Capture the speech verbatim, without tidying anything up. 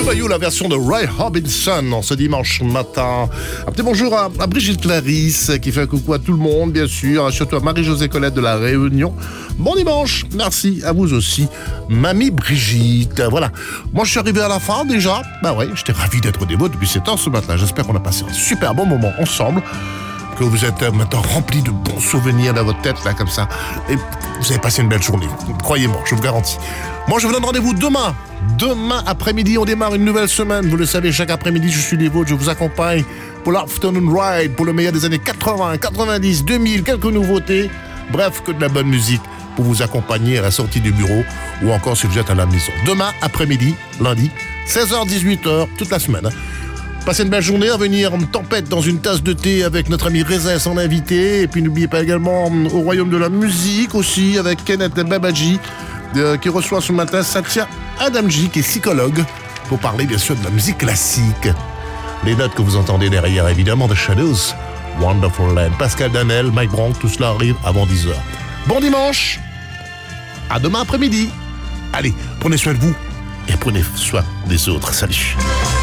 You, la version de Roy Orbison en ce dimanche matin. Un petit bonjour à, à Brigitte Clarisse qui fait un coucou à tout le monde, bien sûr, surtout à Marie-Josée Colette de la Réunion. Bon dimanche, merci à vous aussi, Mamie Brigitte. Voilà, moi je suis arrivé à la fin déjà. Bah ouais, j'étais ravi d'être au démo depuis sept heures ce matin. J'espère qu'on a passé un super bon moment ensemble, que vous êtes maintenant remplis de bons souvenirs dans votre tête, là, comme ça. Et vous avez passé une belle journée, croyez-moi, je vous garantis. Moi, je vous donne rendez-vous demain. Demain après-midi, on démarre une nouvelle semaine. Vous le savez, chaque après-midi, je suis des vôtres, je vous accompagne pour l'Afternoon Ride, pour le meilleur des années quatre-vingts, quatre-vingt-dix, deux mille, quelques nouveautés. Bref, que de la bonne musique pour vous accompagner à la sortie du bureau ou encore si vous êtes à la maison. Demain après-midi, lundi, seize heures, dix-huit heures, toute la semaine. Passez une belle journée, à venir en tempête dans une tasse de thé avec notre ami Reza, son invité. Et puis n'oubliez pas également au Royaume de la musique aussi avec Kenneth Babaji euh, qui reçoit ce matin Satya Adamji qui est psychologue pour parler bien sûr de la musique classique. Les notes que vous entendez derrière évidemment The Shadows, Wonderful Land, Pascal Danel, Mike Brandt, tout cela arrive avant dix heures. Bon dimanche, à demain après-midi. Allez, prenez soin de vous et prenez soin des autres. Salut.